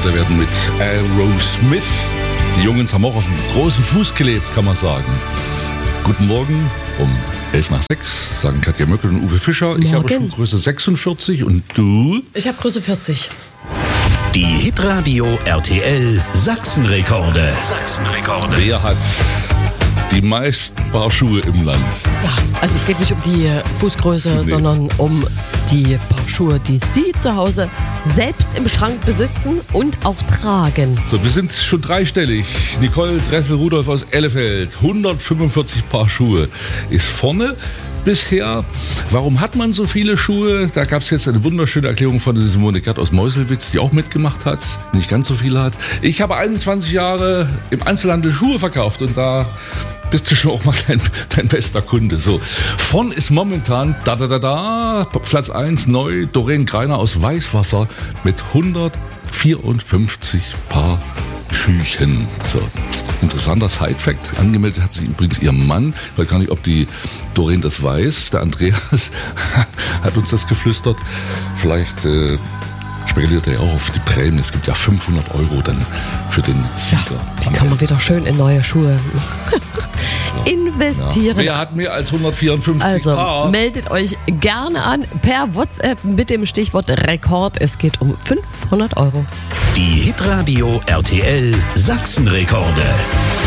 bekannter werden mit Aerosmith. Die Jungs haben auch auf dem großen Fuß gelebt, kann man sagen. Guten Morgen um 5:11, sagen Katja Möckel und Uwe Fischer. Morgen. Ich habe Schuhgröße 46 und du? Ich habe Größe 40. Die Hitradio RTL Sachsenrekorde. Wer hat die meisten Paar Schuhe im Land? Ja, also es geht nicht um die Fußgröße, sondern um die Paar Schuhe, die Sie zu Hause selbst im Schrank besitzen und auch tragen. So, wir sind schon dreistellig. Nicole Dressel-Rudolph aus Ellefeld, 145 Paar Schuhe, ist vorne. Bisher, warum hat man so viele Schuhe? Da gab es jetzt eine wunderschöne Erklärung von der Simone Gerd aus Meuselwitz, die auch mitgemacht hat, nicht ganz so viele hat. Ich habe 21 Jahre im Einzelhandel Schuhe verkauft und da bist du schon auch mal dein bester Kunde. So, vorn ist momentan Platz 1 neu, Doreen Greiner aus Weißwasser mit 154 Paar Schüchen. So. Interessanter Side-Fact. Angemeldet hat sich übrigens ihr Mann. Ich weiß gar nicht, ob die Doreen das weiß. Der Andreas hat uns das geflüstert. Vielleicht spekuliert er auch auf die Prämie. Es gibt ja 500 € dann für den Sieger. Ja, die kann man wieder schön in neue Schuhe investieren. Ja. Wer hat mehr als 154 Paar? Also meldet euch gerne an per WhatsApp mit dem Stichwort Rekord. Es geht um 500 €. Die Hitradio RTL Sachsenrekorde.